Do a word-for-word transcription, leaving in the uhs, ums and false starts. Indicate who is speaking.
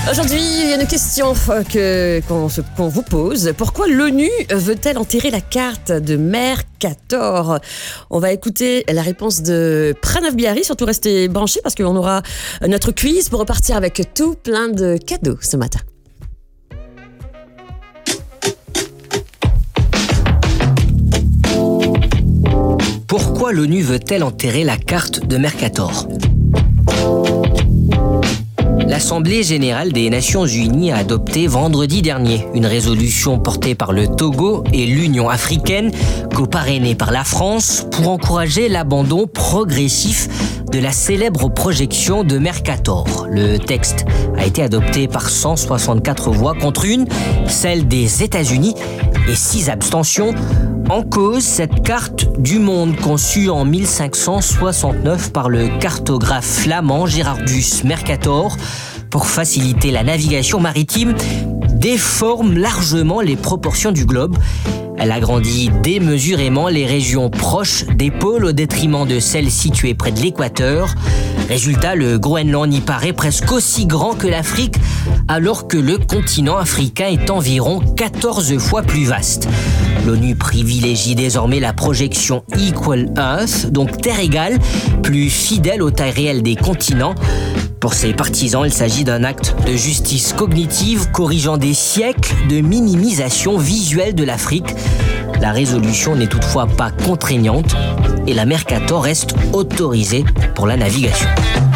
Speaker 1: Aujourd'hui, il y a une question que, qu'on, se- qu'on vous pose. Pourquoi l'ONU veut-elle enterrer la carte de Mercator? On va écouter la réponse de Pranav Bihari. Surtout restez branchés parce qu'on aura notre quiz pour repartir avec tout plein de cadeaux ce matin.
Speaker 2: Pourquoi l'ONU veut-elle enterrer la carte de Mercator ? L'Assemblée générale des Nations unies a adopté vendredi dernier une résolution portée par le Togo et l'Union africaine, co-parrainée par la France, pour encourager l'abandon progressif de la célèbre projection de Mercator. Le texte a été adopté par cent soixante-quatre voix contre une, celle des États-Unis, et six abstentions. En cause, cette carte du monde conçue en mille cinq cent soixante-neuf par le cartographe flamand Gerardus Mercator pour faciliter la navigation maritime déforme largement les proportions du globe. Elle agrandit démesurément les régions proches des pôles au détriment de celles situées près de l'équateur. Résultat, le Groenland y paraît presque aussi grand que l'Afrique, alors que le continent africain est environ quatorze fois plus vaste. L'ONU privilégie désormais la projection Equal Earth, donc Terre égale, plus fidèle aux tailles réelles des continents. Pour ses partisans, il s'agit d'un acte de justice cognitive corrigeant des siècles de minimisation visuelle de l'Afrique. La résolution n'est toutefois pas contraignante et la Mercator reste autorisée pour la navigation.